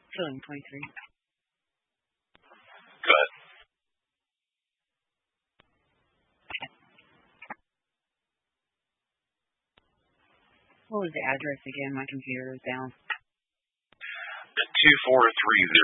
Phone 23. Go ahead. What was the address again? My computer is down. 2430